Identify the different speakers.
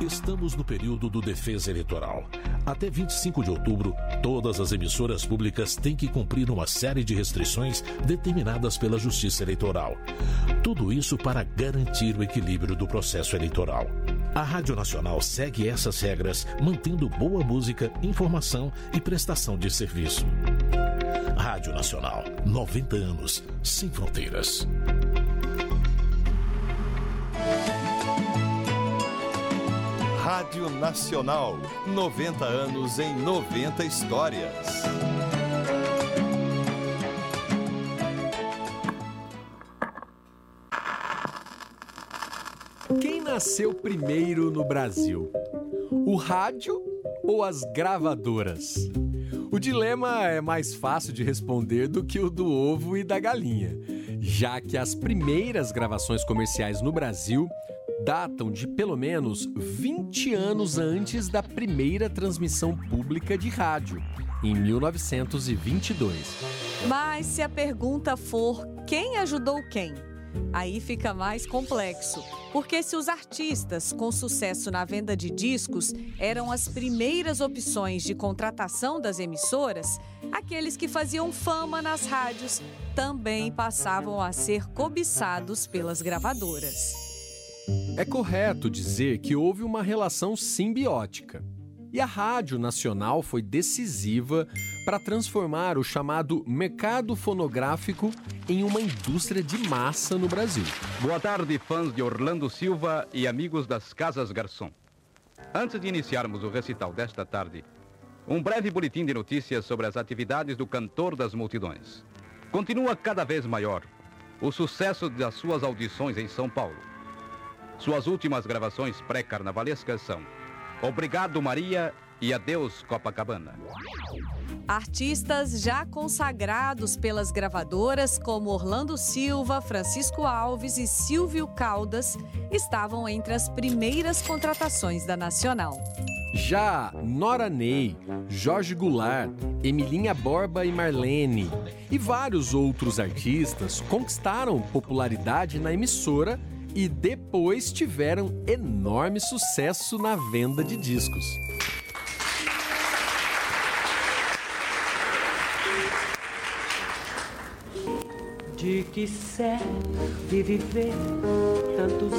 Speaker 1: Estamos no período do Defesa Eleitoral. Até 25 de outubro, todas as emissoras públicas têm que cumprir uma série de restrições determinadas pela Justiça Eleitoral. Tudo isso para garantir o equilíbrio do processo eleitoral. A Rádio Nacional segue essas regras, mantendo boa música, informação e prestação de serviço. Rádio Nacional, 90 anos, sem fronteiras.
Speaker 2: Rádio Nacional, 90 anos em 90 histórias.
Speaker 3: Quem nasceu primeiro no Brasil? O rádio ou as gravadoras? O dilema é mais fácil de responder do que o do ovo e da galinha, já que as primeiras gravações comerciais no Brasil datam de pelo menos 20 anos antes da primeira transmissão pública de rádio, em 1922.
Speaker 4: Mas se a pergunta for quem ajudou quem? Aí fica mais complexo, porque se os artistas com sucesso na venda de discos eram as primeiras opções de contratação das emissoras, aqueles que faziam fama nas rádios também passavam a ser cobiçados pelas gravadoras.
Speaker 3: É correto dizer que houve uma relação simbiótica. E a Rádio Nacional foi decisiva para transformar o chamado mercado fonográfico em uma indústria de massa no Brasil.
Speaker 5: Boa tarde, fãs de Orlando Silva e amigos das Casas Garçom. Antes de iniciarmos o recital desta tarde, um breve boletim de notícias sobre as atividades do cantor das multidões. Continua cada vez maior o sucesso das suas audições em São Paulo. Suas últimas gravações pré-carnavalescas são Obrigado, Maria e Adeus, Copacabana.
Speaker 4: Artistas já consagrados pelas gravadoras como Orlando Silva, Francisco Alves e Silvio Caldas estavam entre as primeiras contratações da Nacional.
Speaker 3: Já Nora Ney, Jorge Goulart, Emilinha Borba e Marlene e vários outros artistas conquistaram popularidade na emissora e depois tiveram enorme sucesso na venda de discos.
Speaker 6: De que serve viver tantos